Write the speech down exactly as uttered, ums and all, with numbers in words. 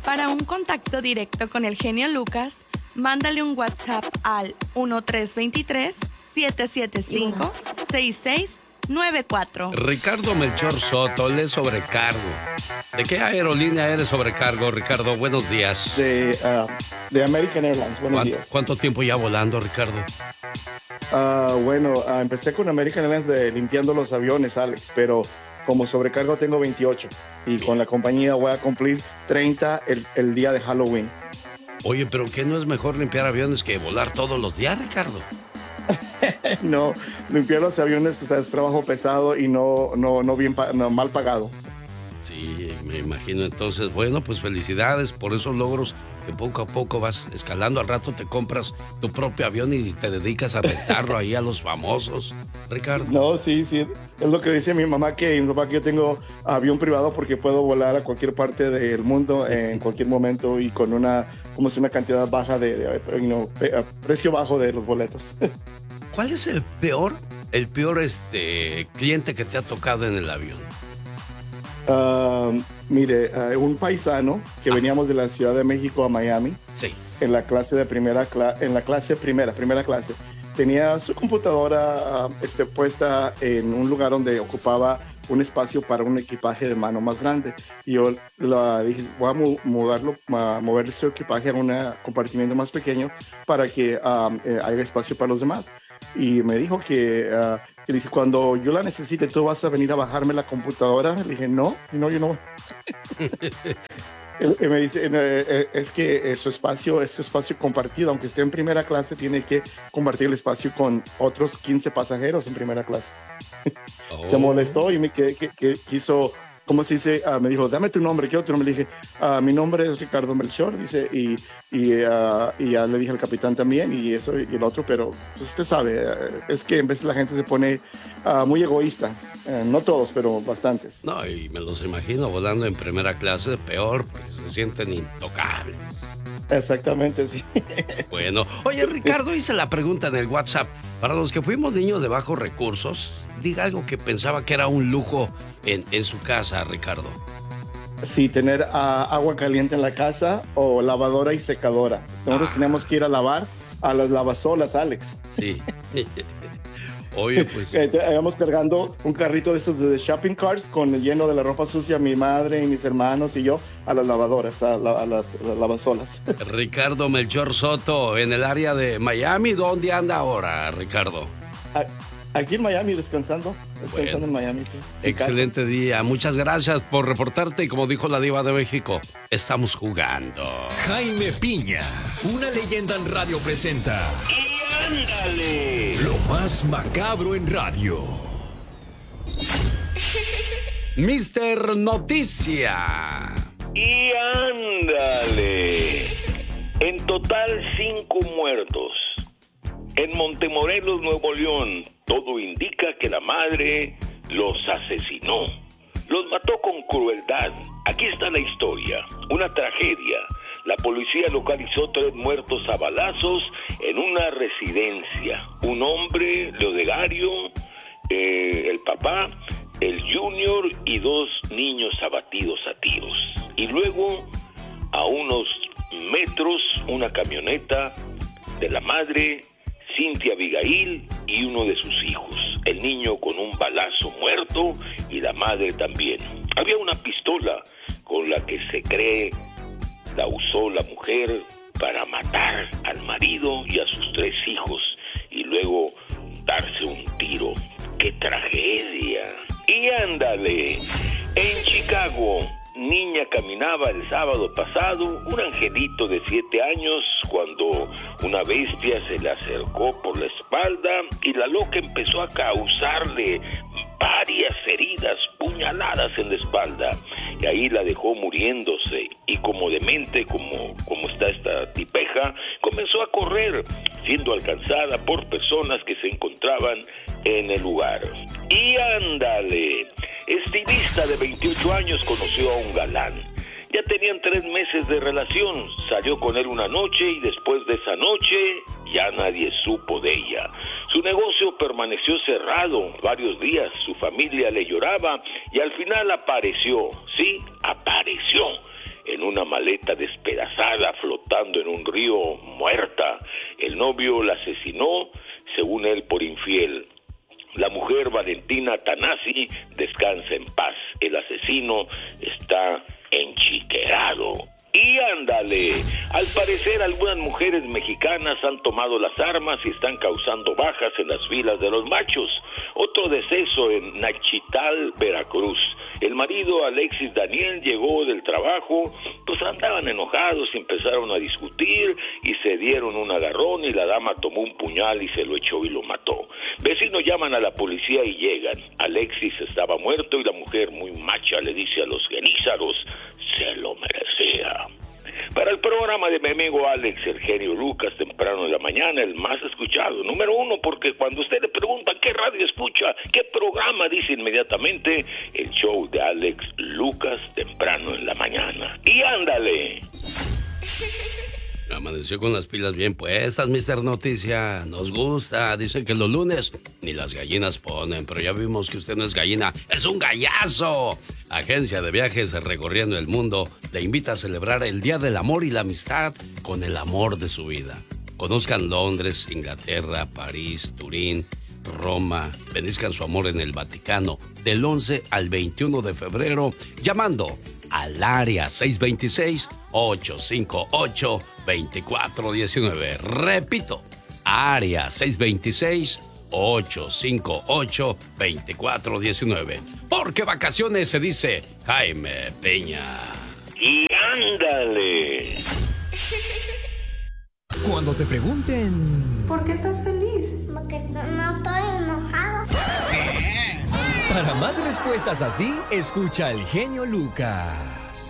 Para un contacto directo con el genio Lucas, mándale un WhatsApp al uno tres dos tres, siete siete cinco, seis seis nueve cuatro. Ricardo Melchor Soto, él es sobrecargo. ¿De qué aerolínea eres sobrecargo, Ricardo? Buenos días. De, uh, de American Airlines, buenos ¿Cuánto, días. ¿Cuánto tiempo ya volando, Ricardo? Uh, bueno, uh, empecé con American Airlines de limpiando los aviones, Alex, pero como sobrecargo tengo veintiocho y con la compañía voy a cumplir treinta el, el día de Halloween. Oye, ¿pero qué no es mejor limpiar aviones que volar todos los días, Ricardo? No, limpiar los aviones, o sea, es trabajo pesado y no, no, no bien, no, mal pagado. Sí, me imagino. Entonces, bueno, pues felicidades por esos logros que poco a poco vas escalando. Al rato te compras tu propio avión y te dedicas a rentarlo ahí a los famosos, Ricardo. No, sí, sí, es lo que dice mi mamá, que mi papá que yo tengo avión privado porque puedo volar a cualquier parte del mundo en cualquier momento y con una, como si una cantidad baja de, de you know, precio bajo de los boletos. ¿Cuál es el peor, el peor este cliente que te ha tocado en el avión? Uh, mire, uh, un paisano que ah. veníamos de la Ciudad de México a Miami. Sí. En la clase de primera, cla en la clase primera, primera clase. Tenía su computadora uh, este, puesta en un lugar donde ocupaba un espacio para un equipaje de mano más grande. Y yo la dije, voy a mu mudarlo, a mover su equipaje a un compartimiento más pequeño para que um, eh, haya espacio para los demás. Y me dijo que, uh, que dice, cuando yo la necesite, ¿tú vas a venir a bajarme la computadora? Le dije, no, no, yo no. Él me dice, es que su espacio es su espacio compartido, aunque esté en primera clase, tiene que compartir el espacio con otros quince pasajeros en primera clase. Oh. Se molestó y me que, que, que quiso, ¿cómo se dice? Uh, me dijo, dame tu nombre, ¿qué otro? Me dije, uh, mi nombre es Ricardo Melchor, dice, y, y, uh, y ya le dije al capitán también, y eso y el otro, pero pues, usted sabe, uh, es que en vez la gente se pone uh, muy egoísta. Uh, no todos, pero bastantes. No, y me los imagino volando en primera clase, peor, porque se sienten intocables. Exactamente, sí. Bueno, oye, Ricardo, hice la pregunta en el WhatsApp. Para los que fuimos niños de bajos recursos, diga algo que pensaba que era un lujo en, en su casa, Ricardo. Sí, tener uh, agua caliente en la casa o lavadora y secadora. Nosotros ah. teníamos que ir a lavar a las lavasolas, Alex. Sí. Oye, pues. Íbamos cargando un carrito de esos de shopping carts con el lleno de la ropa sucia, mi madre y mis hermanos y yo, a las lavadoras, a, la, a las a lavasolas. Ricardo Melchor Soto, en el área de Miami, ¿dónde anda ahora, Ricardo? A, aquí en Miami, descansando, descansando bueno, en Miami, sí. En excelente casa. Día, muchas gracias por reportarte y como dijo la diva de México, estamos jugando. Jaime Piña, una leyenda en radio presenta... ¡Ándale! Lo más macabro en radio. mister Noticia. Y ándale. En total, cinco muertos. En Montemorelos, Nuevo León, todo indica que la madre los asesinó. Los mató con crueldad. Aquí está la historia. Una tragedia. La policía localizó tres muertos a balazos en una residencia. Un hombre, Leodegario, eh, el papá, el Junior y dos niños abatidos a tiros. Y luego, a unos metros, una camioneta de la madre, Cintia Abigail, y uno de sus hijos. El niño con un balazo muerto y la madre también. Había una pistola con la que se cree la usó la mujer para matar al marido y a sus tres hijos y luego darse un tiro. ¡Qué tragedia! Y ándale, en Chicago, niña caminaba el sábado pasado, un angelito de siete años, cuando una bestia se le acercó por la espalda y la loca empezó a causarle varias heridas, puñaladas en la espalda, y ahí la dejó muriéndose, y como demente, como, como está esta tipeja, comenzó a correr, siendo alcanzada por personas que se encontraban en el lugar. Y ándale, estilista de veintiocho años conoció a un galán. Ya tenían tres meses de relación, salió con él una noche y después de esa noche ya nadie supo de ella. Su negocio permaneció cerrado varios días, su familia le lloraba y al final apareció, sí, apareció en una maleta despedazada flotando en un río, muerta. El novio la asesinó, según él, por infiel. La mujer, Valentina Tanasi, descansa en paz. El asesino está enchiquerado. Y ándale, al parecer algunas mujeres mexicanas han tomado las armas y están causando bajas en las filas de los machos. Otro deceso en Nachital, Veracruz. El marido, Alexis Daniel, llegó del trabajo, pues andaban enojados y empezaron a discutir y se dieron un agarrón y la dama tomó un puñal y se lo echó y lo mató. Vecinos llaman a la policía y llegan. Alexis estaba muerto y la mujer, muy macha, le dice a los genízaros, se lo merecía. Para el programa de mi amigo Alex, el genio Lucas, temprano en la mañana, el más escuchado. Número uno, porque cuando usted le pregunta qué radio escucha, qué programa, dice inmediatamente el show de Alex Lucas, temprano en la mañana. Y ándale. Amaneció con las pilas bien puestas, mister Noticia. Nos gusta. Dicen que los lunes ni las gallinas ponen, pero ya vimos que usted no es gallina, es un gallazo. Agencia de Viajes Recorriendo el Mundo le invita a celebrar el Día del Amor y la Amistad con el amor de su vida. Conozcan Londres, Inglaterra, París, Turín, Roma. Benizcan su amor en el Vaticano del once al veintiuno de febrero llamando al área seis dos seis, ocho cinco ocho, dos cuatro uno nueve. Repito, área seis dos seis, ocho cinco ocho, dos cuatro uno nueve. Porque vacaciones se dice Jaime Peña. Y ándale. Cuando te pregunten... ¿Por qué estás feliz? Porque no, no estoy enojado. Para más respuestas así, escucha al genio Lucas.